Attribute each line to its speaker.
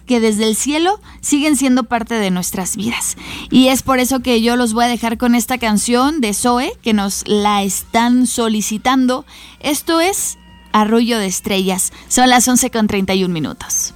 Speaker 1: que desde el cielo siguen siendo parte de nuestras vidas. Y es por eso que yo los voy a dejar con esta canción de Zoe, que nos la están solicitando. Esto es Arrullo de Estrellas. Son las 11:31.